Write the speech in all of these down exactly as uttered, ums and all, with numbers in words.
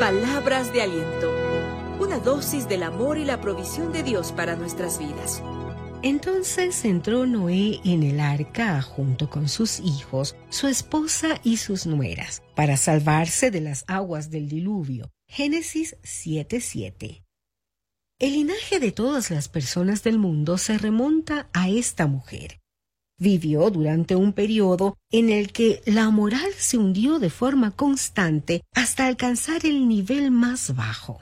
Palabras de aliento. Una dosis del amor y la provisión de Dios para nuestras vidas. Entonces entró Noé en el arca junto con sus hijos, su esposa y sus nueras, para salvarse de las aguas del diluvio. Génesis siete siete. El linaje de todas las personas del mundo se remonta a esta mujer. Vivió durante un periodo en el que la moral se hundió de forma constante hasta alcanzar el nivel más bajo.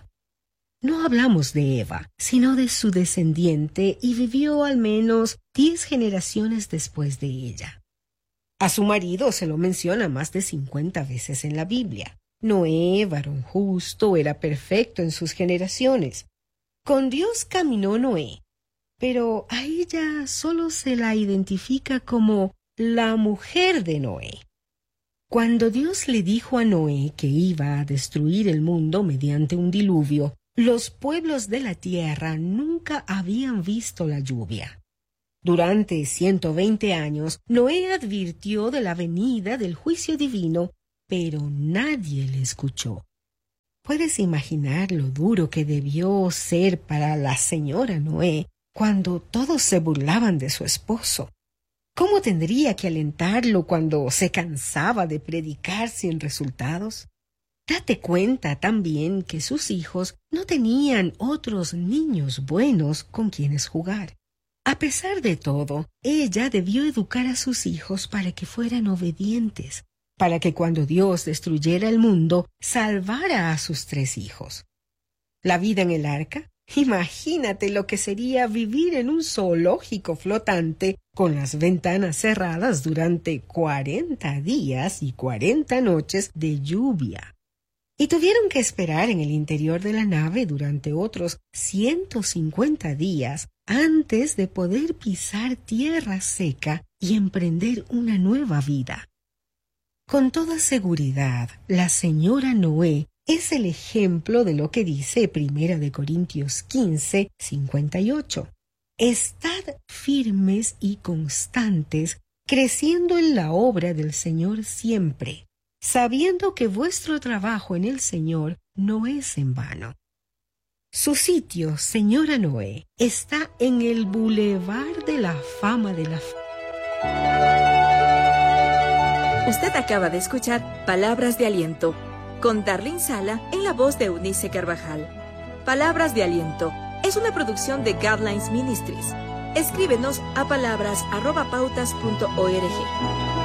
No hablamos de Eva, sino de su descendiente, y vivió al menos diez generaciones después de ella. A su marido se lo menciona más de cincuenta veces en la Biblia. Noé, varón justo, era perfecto en sus generaciones. Con Dios caminó Noé, pero a ella solo se la identifica como la mujer de Noé. Cuando Dios le dijo a Noé que iba a destruir el mundo mediante un diluvio, los pueblos de la tierra nunca habían visto la lluvia. Durante ciento veinte años, Noé advirtió de la venida del juicio divino, pero nadie le escuchó. ¿Puedes imaginar lo duro que debió ser para la señora Noé cuando todos se burlaban de su esposo? ¿Cómo tendría que alentarlo cuando se cansaba de predicar sin resultados? Date cuenta también que sus hijos no tenían otros niños buenos con quienes jugar. A pesar de todo, ella debió educar a sus hijos para que fueran obedientes, para que cuando Dios destruyera el mundo, salvara a sus tres hijos. ¿La vida en el arca? Imagínate lo que sería vivir en un zoológico flotante con las ventanas cerradas durante cuarenta días y cuarenta noches de lluvia. Y tuvieron que esperar en el interior de la nave durante otros ciento cincuenta días antes de poder pisar tierra seca y emprender una nueva vida. Con toda seguridad, la señora Noé es el ejemplo de lo que dice Primera de Corintios quince, cincuenta y ocho. Estad firmes y constantes, creciendo en la obra del Señor siempre, sabiendo que vuestro trabajo en el Señor no es en vano. Su sitio, señora Noé, está en el Boulevard de la Fama de la Fe. Usted acaba de escuchar Palabras de Aliento, con Darlene Sala en la voz de Eunice Carvajal. Palabras de Aliento es una producción de Guidelines Ministries. Escríbenos a palabras arroba pautas punto org.